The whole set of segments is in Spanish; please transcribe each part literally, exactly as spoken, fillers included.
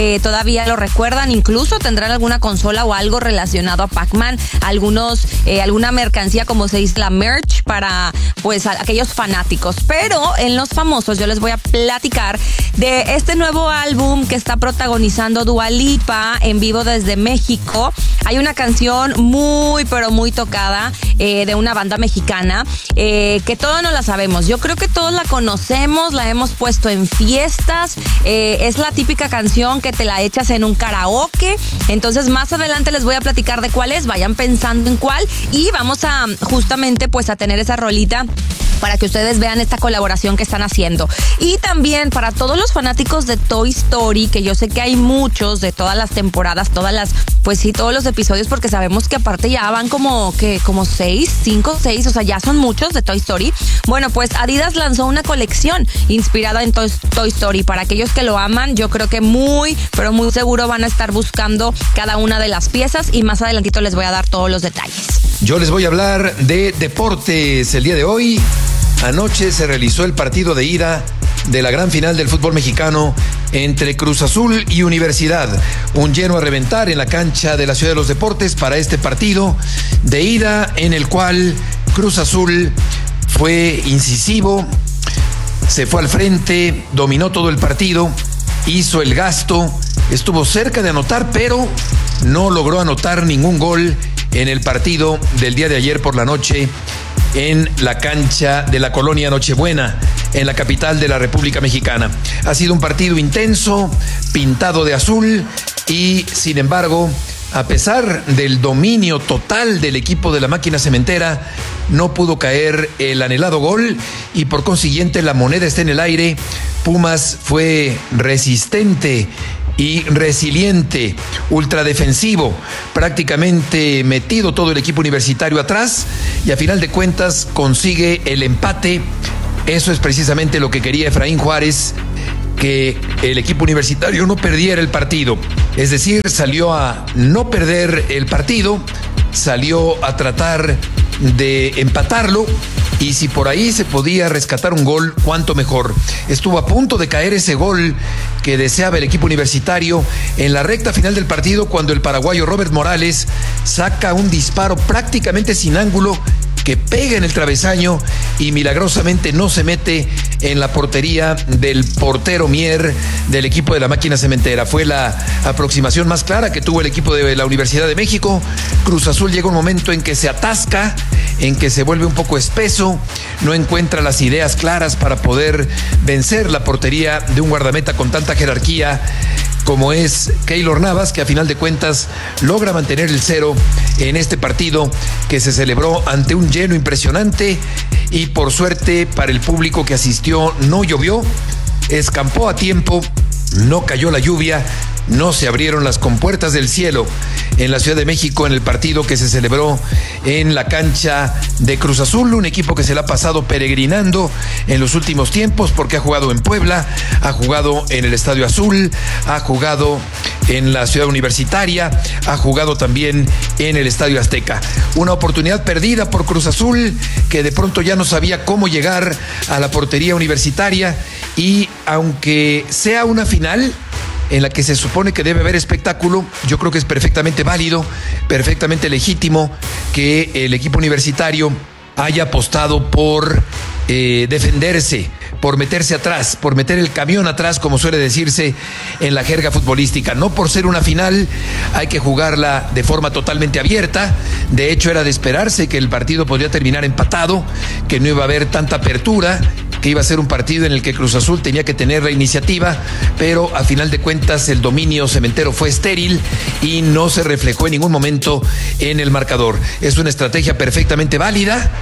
eh, todavía lo recuerdan, incluso tendrán alguna consola o algo relacionado a Pac-Man, algunos, eh, alguna mercancía, como se dice, la merch para pues a, aquellos fanáticos. Pero en Los Famosos yo les voy a platicar de este nuevo álbum que está protagonizando Dua Lipa en vivo desde México. Hay una canción muy pero muy tocada eh, de una banda mexicana eh, que todos no la sabemos. Yo creo que todos la conocemos, la hemos puesto en fiestas. Eh, es la típica canción que te la echas en un karaoke. Entonces más adelante les voy a platicar de cuál es. Vayan pensando en cuál y vamos a justamente pues a tener esa rolita para que ustedes vean esta colaboración que están haciendo. Y también para todos los fanáticos de Toy Story, que yo sé que hay muchos de todas las temporadas, todas las, pues sí, todos los episodios, porque sabemos que aparte ya van como, que como seis, cinco, seis, o sea, ya son muchos de Toy Story. Bueno, pues Adidas lanzó una colección inspirada en Toy, Toy Story. Para aquellos que lo aman, yo creo que muy, pero muy seguro van a estar buscando cada una de las piezas y más adelantito les voy a dar todos los detalles. Yo les voy a hablar de deportes el día de hoy. Anoche se realizó el partido de ida de la gran final del fútbol mexicano entre Cruz Azul y Universidad. Un lleno a reventar en la cancha de la Ciudad de los Deportes para este partido de ida, en el cual Cruz Azul fue incisivo, se fue al frente, dominó todo el partido, hizo el gasto, estuvo cerca de anotar, pero no logró anotar ningún gol en el partido del día de ayer por la noche en la cancha de la colonia Nochebuena, en la capital de la República Mexicana. Ha sido un partido intenso, pintado de azul y, sin embargo, a pesar del dominio total del equipo de la máquina cementera, no pudo caer el anhelado gol y por consiguiente la moneda está en el aire. Pumas fue resistente y resiliente, ultradefensivo, prácticamente metido todo el equipo universitario atrás y a final de cuentas consigue el empate. Eso es precisamente lo que quería Efraín Juárez, que el equipo universitario no perdiera el partido. Es decir, salió a no perder el partido, salió a tratar de empatarlo y si por ahí se podía rescatar un gol, cuánto mejor. Estuvo a punto de caer ese gol que deseaba el equipo universitario en la recta final del partido cuando el paraguayo Robert Morales saca un disparo prácticamente sin ángulo que pega en el travesaño y milagrosamente no se mete en la portería del portero Mier del equipo de la máquina cementera. Fue la aproximación más clara que tuvo el equipo de la Universidad de México. Cruz Azul llega un momento en que se atasca, en que se vuelve un poco espeso, no encuentra las ideas claras para poder vencer la portería de un guardameta con tanta jerarquía como es Keylor Navas, que a final de cuentas logra mantener el cero en este partido que se celebró ante un lleno impresionante y por suerte para el público que asistió no llovió, escampó a tiempo, no cayó la lluvia, no se abrieron las compuertas del cielo en la Ciudad de México en el partido que se celebró en la cancha de Cruz Azul, un equipo que se la ha pasado peregrinando en los últimos tiempos porque ha jugado en Puebla, ha jugado en el Estadio Azul, ha jugado en la Ciudad Universitaria, ha jugado también en el Estadio Azteca. Una oportunidad perdida por Cruz Azul, que de pronto ya no sabía cómo llegar a la portería universitaria y aunque sea una final en la que se supone que debe haber espectáculo, yo creo que es perfectamente válido, perfectamente legítimo que el equipo universitario haya apostado por eh, defenderse, por meterse atrás, por meter el camión atrás, como suele decirse en la jerga futbolística. No por ser una final, hay que jugarla de forma totalmente abierta. De hecho, era de esperarse que el partido podría terminar empatado, que no iba a haber tanta apertura, que iba a ser un partido en el que Cruz Azul tenía que tener la iniciativa, pero a final de cuentas el dominio cementero fue estéril y no se reflejó en ningún momento en el marcador. Es una estrategia perfectamente válida.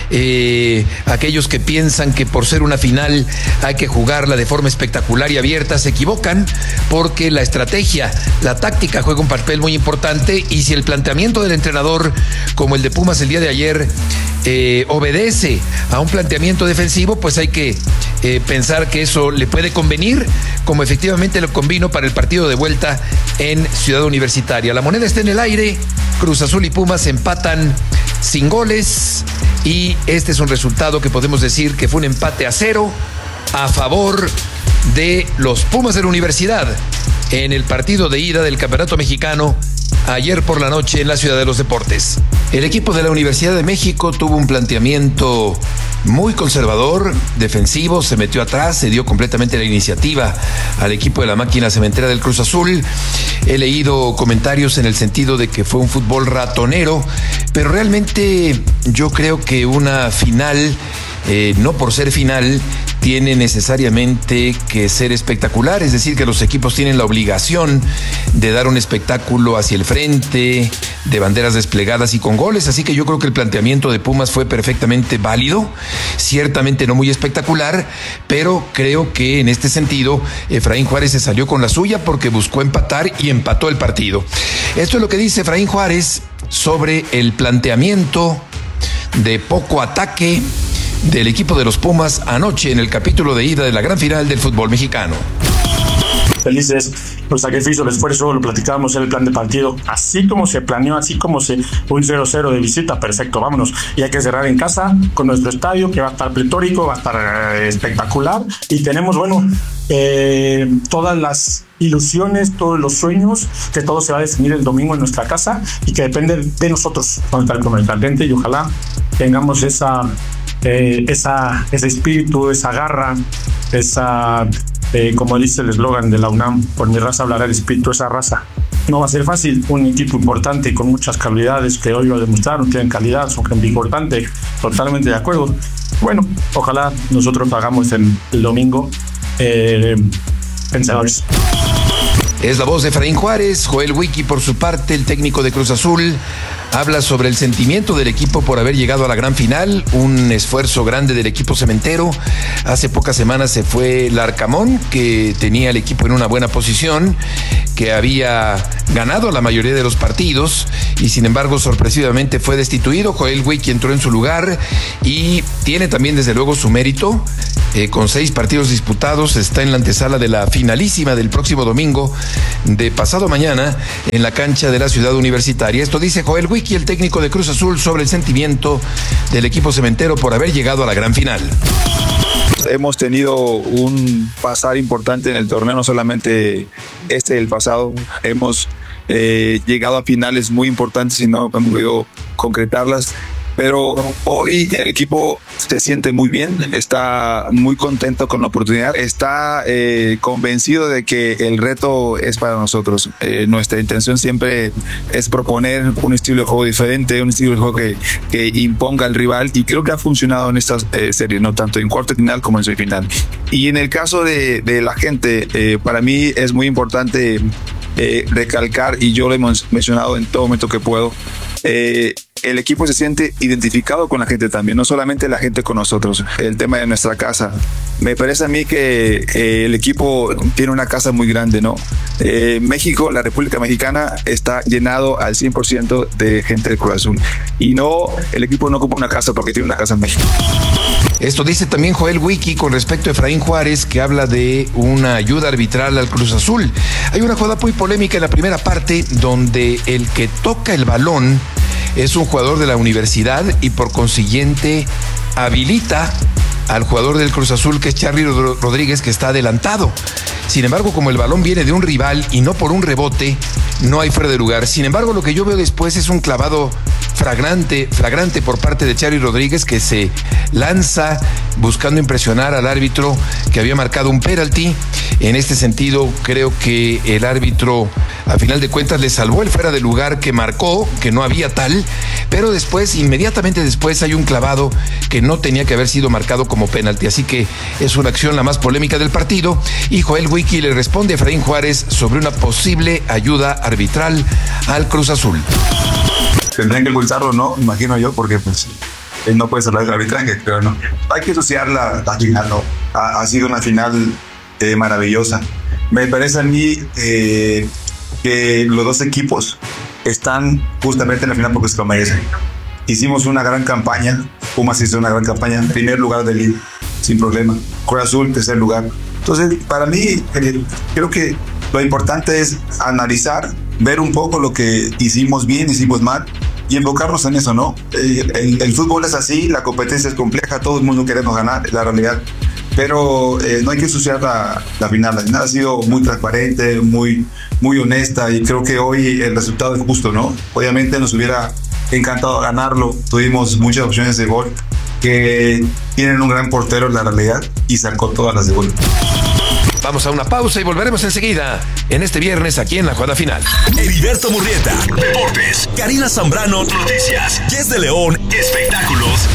Eh, aquellos que piensan que por ser una final hay que jugarla de forma espectacular y abierta se equivocan, porque la estrategia, la táctica juega un papel muy importante y si el planteamiento del entrenador, como el de Pumas el día de ayer, eh, obedece a un planteamiento defensivo, pues hay que eh, pensar que eso le puede convenir, como efectivamente lo convino para el partido de vuelta en Ciudad Universitaria. La moneda está en el aire, Cruz Azul y Pumas empatan sin goles y este es un resultado que podemos decir que fue un empate a cero a favor de los Pumas de la Universidad, en el partido de ida del Campeonato Mexicano ayer por la noche en la Ciudad de los Deportes. El equipo de la Universidad de México tuvo un planteamiento muy conservador, defensivo, se metió atrás, se dio completamente la iniciativa al equipo de la máquina cementera del Cruz Azul. He leído comentarios en el sentido de que fue un fútbol ratonero, pero realmente yo creo que una final, eh, no por ser final, tiene necesariamente que ser espectacular, es decir, que los equipos tienen la obligación de dar un espectáculo hacia el frente, de banderas desplegadas y con goles, así que yo creo que el planteamiento de Pumas fue perfectamente válido, ciertamente no muy espectacular, pero creo que en este sentido Efraín Juárez se salió con la suya porque buscó empatar y empató el partido. Esto es lo que dice Efraín Juárez sobre el planteamiento de poco ataque del equipo de los Pumas anoche en el capítulo de ida de la gran final del fútbol mexicano. Felices por el sacrificio, el esfuerzo, lo platicábamos en el plan de partido, así como se planeó, así como se un cero cero de visita, perfecto, vámonos, y hay que cerrar en casa con nuestro estadio que va a estar pletórico, va a estar eh, espectacular, y tenemos, bueno, eh, todas las ilusiones, todos los sueños, que todo se va a definir el domingo en nuestra casa y que depende de nosotros contar con nuestra gente, y ojalá tengamos esa Eh, esa, ese espíritu, esa garra, esa, eh, como dice el eslogan de la UNAM, por mi raza hablará el espíritu, esa raza. No va a ser fácil, un equipo importante con muchas cualidades que hoy lo demostraron, tienen calidad, son gente importante, totalmente de acuerdo. Bueno, ojalá nosotros hagamos el, el domingo eh, pensadores. Es la voz de Efraín Juárez. Joel Wiki, por su parte, el técnico de Cruz Azul, habla sobre el sentimiento del equipo por haber llegado a la gran final, un esfuerzo grande del equipo cementero. Hace pocas semanas se fue Larcamón, que tenía el equipo en una buena posición, que había ganado la mayoría de los partidos y sin embargo sorpresivamente fue destituido. Joel Wiki entró en su lugar y tiene también desde luego su mérito. Eh, con seis partidos disputados, está en la antesala de la finalísima del próximo domingo de pasado mañana en la cancha de la Ciudad Universitaria. Esto dice Joel Wiki, el técnico de Cruz Azul, sobre el sentimiento del equipo cementero por haber llegado a la gran final. Hemos tenido un pasar importante en el torneo, no solamente este el pasado, hemos eh, llegado a finales muy importantes y no hemos podido concretarlas. Pero hoy el equipo se siente muy bien, está muy contento con la oportunidad, está eh, convencido de que el reto es para nosotros. Eh, nuestra intención siempre es proponer un estilo de juego diferente, un estilo de juego que, que imponga al rival, y creo que ha funcionado en esta eh, serie, no tanto en cuarto final como en semifinal. Y en el caso de, de la gente, eh, para mí es muy importante eh, recalcar, y yo lo hemos mencionado en todo momento que puedo, eh, el equipo se siente identificado con la gente también, no solamente la gente con nosotros. El tema de nuestra casa, me parece a mí que eh, el equipo tiene una casa muy grande, ¿no? Eh, México, la República Mexicana, está llenado al cien por ciento de gente de Cruz Azul, y no, el equipo no ocupa una casa porque tiene una casa en México. Esto dice también Joel Wiki con respecto a Efraín Juárez, que habla de una ayuda arbitral al Cruz Azul. Hay una jugada muy polémica en la primera parte donde el que toca el balón es un jugador de la universidad y por consiguiente habilita al jugador del Cruz Azul, que es Charly Rodríguez, que está adelantado. Sin embargo, como el balón viene de un rival y no por un rebote, no hay fuera de lugar. Sin embargo, lo que yo veo después es un clavado flagrante, flagrante por parte de Charly Rodríguez, que se lanza buscando impresionar al árbitro que había marcado un penalti. En este sentido, creo que el árbitro, a final de cuentas, le salvó el fuera de lugar que marcó, que no había tal, pero después, inmediatamente después, hay un clavado que no tenía que haber sido marcado como penalti. Así que es una acción la más polémica del partido, y Joel Wiki le responde a Efraín Juárez sobre una posible ayuda arbitral al Cruz Azul. Tendrían que ocultarlo, ¿no? Imagino yo, porque pues él no puede hablar del arbitraje, pero no. Hay que asociar la, la final, ¿no? Ha, ha sido una final eh, maravillosa. Me parece a mí eh, que los dos equipos están justamente en la final porque se lo merecen. Hicimos una gran campaña, Pumas hizo una gran campaña, primer lugar del liga, sin problema. Cruz Azul, tercer lugar. Entonces, para mí, eh, creo que lo importante es analizar, ver un poco lo que hicimos bien, hicimos mal, y enfocarnos en eso, ¿no? El, el, el fútbol es así, la competencia es compleja, todo el mundo queremos ganar, la realidad. pero eh, no hay que ensuciar la, la final. La final ha sido muy transparente, muy, muy honesta, y creo que hoy el resultado es justo, ¿no? Obviamente nos hubiera encantado ganarlo, tuvimos muchas opciones de gol, que tienen un gran portero en la realidad, y sacó todas las de gol. Vamos a una pausa y volveremos enseguida en este viernes aquí en la jugada final. Heriberto Murrieta, Deportes. Karina Zambrano, Noticias. Yes de León, Espectáculos.